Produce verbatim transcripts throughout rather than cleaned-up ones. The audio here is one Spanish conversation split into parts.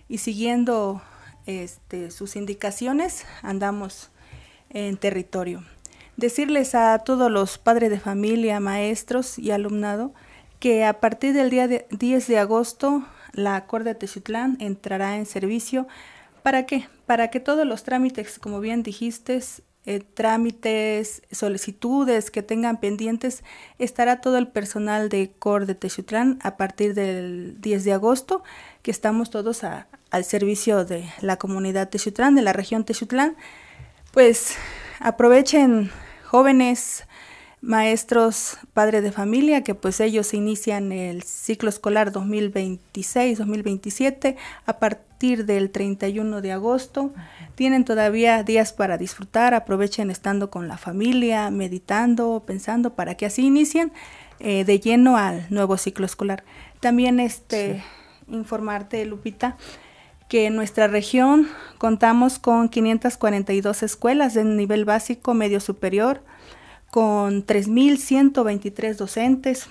y siguiendo este, sus indicaciones andamos en territorio. Decirles a todos los padres de familia, maestros y alumnado que a partir del día de diez de agosto la Corde Teziutlán entrará en servicio. ¿Para qué? Para que todos los trámites, como bien dijiste, eh, trámites, solicitudes que tengan pendientes, estará todo el personal de Corde Teziutlán a partir del diez de agosto, que estamos todos a, al servicio de la comunidad Teziutlán, de la región Teziutlán. Pues aprovechen, jóvenes, maestros, padres de familia, que pues ellos inician el ciclo escolar dos mil veintiséis dos mil veintisiete a partir del treinta y uno de agosto. Tienen todavía días para disfrutar, aprovechen estando con la familia, meditando, pensando, para que así inicien eh, de lleno al nuevo ciclo escolar. También este sí. informarte, Lupita, que en nuestra región contamos con quinientas cuarenta y dos escuelas de nivel básico, medio superior, con tres mil ciento veintitrés docentes,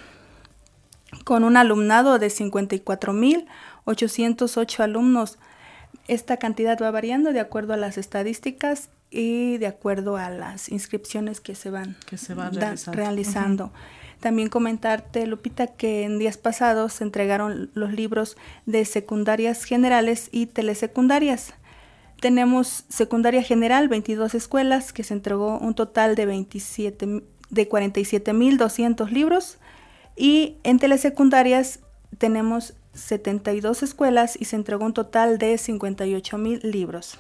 con un alumnado de cincuenta y cuatro mil ochocientos ocho alumnos. Esta cantidad va variando de acuerdo a las estadísticas y de acuerdo a las inscripciones que se van, que se van da, realizando. realizando. Uh-huh. También comentarte, Lupita, que en días pasados se entregaron los libros de secundarias generales y telesecundarias. Tenemos secundaria general, veintidós escuelas, que se entregó un total de, veintisiete, de cuarenta y siete mil doscientos libros, y en telesecundarias tenemos setenta y dos escuelas y se entregó un total de cincuenta y ocho mil libros.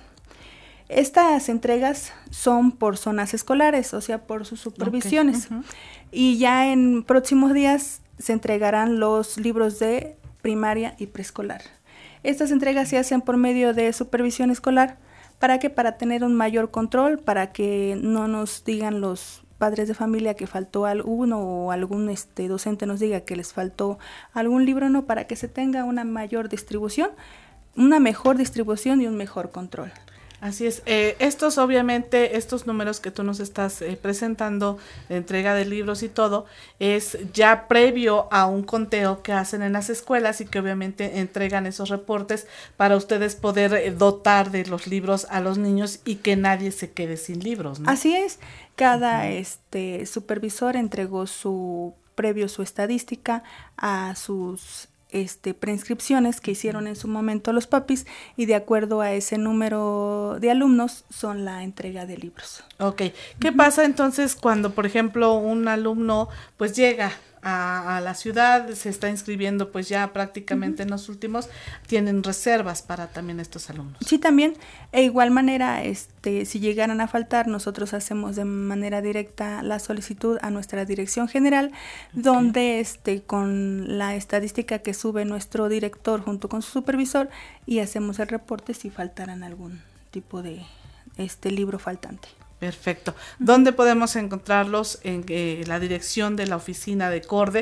Estas entregas son por zonas escolares, o sea, por sus supervisiones. Okay. Uh-huh. Y ya en próximos días se entregarán los libros de primaria y preescolar. Estas entregas se hacen por medio de supervisión escolar. ¿Para qué? Para tener un mayor control, para que no nos digan los padres de familia que faltó alguno o algún este, docente nos diga que les faltó algún libro, no, para que se tenga una mayor distribución, una mejor distribución y un mejor control. Así es. Eh, estos, obviamente, estos números que tú nos estás eh, presentando, de entrega de libros y todo, es ya previo a un conteo que hacen en las escuelas y que obviamente entregan esos reportes para ustedes poder eh, dotar de los libros a los niños y que nadie se quede sin libros, ¿no? Así es. Cada uh-huh. este supervisor entregó su previo su estadística a sus Este, preinscripciones que hicieron en su momento los papis, y de acuerdo a ese número de alumnos son la entrega de libros. Ok, ¿qué uh-huh. pasa entonces cuando, por ejemplo, un alumno pues llega a, a la ciudad, se está inscribiendo pues ya prácticamente uh-huh. en los últimos, tienen reservas para también estos alumnos? Sí, también, e igual manera, este, si llegaran a faltar, nosotros hacemos de manera directa la solicitud a nuestra dirección general, okay. donde este, con la estadística que sube nuestro director junto con su supervisor, y hacemos el reporte si faltaran algún tipo de este libro faltante. Perfecto. ¿Dónde podemos encontrarlos? En eh, la dirección de la oficina de Corde.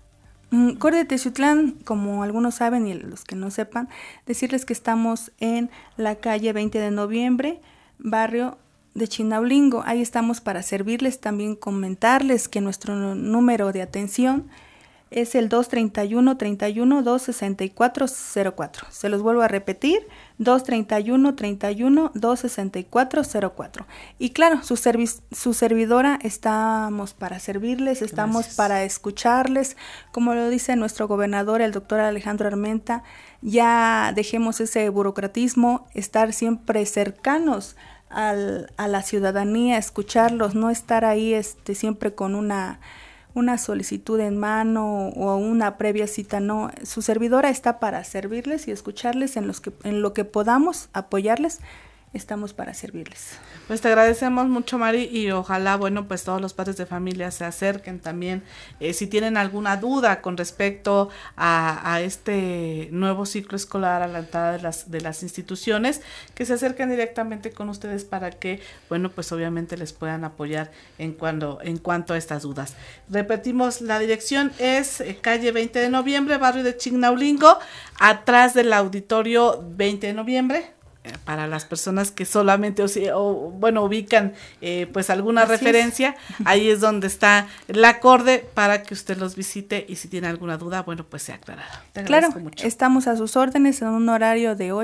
Corde Teziutlán, como algunos saben y los que no sepan, decirles que estamos en la calle veinte de noviembre, barrio de Chinaulingo. Ahí estamos para servirles, también comentarles que nuestro número de atención es el dos treinta y uno, treinta y uno, dos sesenta y cuatro cero cuatro. Se los vuelvo a repetir, dos treinta y uno, treinta y uno, dos sesenta y cuatro cero cuatro. Y claro, su, servi- su servidora estamos para servirles, estamos Gracias. Para escucharles. Como lo dice nuestro gobernador, el doctor Alejandro Armenta, ya dejemos ese burocratismo, estar siempre cercanos al, a la ciudadanía, escucharlos, no estar ahí este, siempre con una... una solicitud en mano o una previa cita, no. Su servidora está para servirles y escucharles en los que en lo que podamos apoyarles. Estamos para servirles. Pues te agradecemos mucho, Mari, y ojalá, bueno, pues todos los padres de familia se acerquen también, eh, si tienen alguna duda con respecto a, a este nuevo ciclo escolar, a la entrada de las, de las instituciones, que se acerquen directamente con ustedes para que, bueno, pues obviamente les puedan apoyar en cuanto, en cuanto a estas dudas. Repetimos, la dirección es eh, calle veinte de noviembre, barrio de Chinaulingo, atrás del auditorio veinte de noviembre. Para las personas que solamente o, o bueno ubican eh, pues alguna Así referencia, es. Ahí es donde está la Corde para que usted los visite y si tiene alguna duda, bueno, pues sea aclarada. Claro, mucho. Estamos a sus órdenes en un horario de